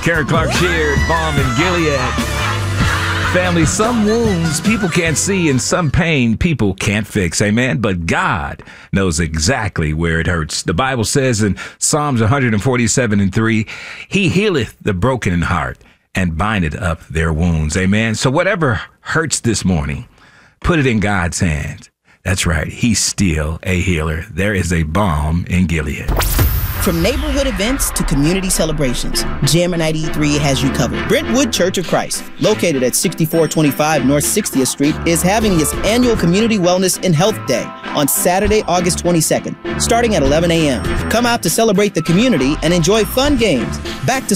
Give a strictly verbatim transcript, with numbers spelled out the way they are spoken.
Karen Clark shared Balm in Gilead. Family, some wounds people can't see and some pain people can't fix. Amen. But God knows exactly where it hurts. The Bible says in Psalms one forty-seven and three, He healeth the broken in heart and bindeth up their wounds. Amen. So whatever hurts this morning, put it in God's hands. That's right. He's still a healer. There is a balm in Gilead. From neighborhood events to community celebrations, Jammer ninety-three has you covered. Brentwood Church of Christ, located at sixty-four twenty-five North sixtieth Street, is having its annual Community Wellness and Health Day on Saturday, August twenty-second, starting at eleven a.m. Come out to celebrate the community and enjoy fun games, back to